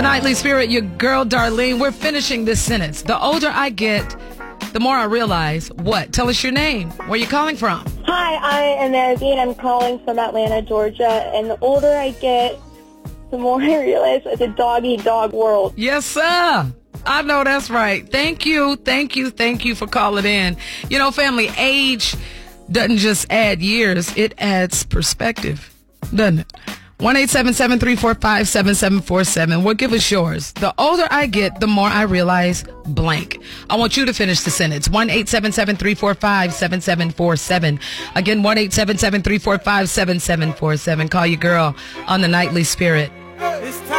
Nightly Spirit, your girl Darlene. We're finishing this sentence. The older I get, the more I realize what? Tell us your name. Where you calling from? Hi, I am Maggie, and I'm calling from Atlanta, Georgia. And the older I get, the more I realize it's a dog-eat-dog world. Yes, sir. I know that's right. Thank you for calling in. You know, family, age doesn't just add years. It adds perspective, doesn't it? 1-877-345-7747. Well, give us yours. The older I get, the more I realize blank. I want you to finish the sentence. 1-877-345-7747. Again, 1-877-345-7747. Call your girl on the Nightly Spirit.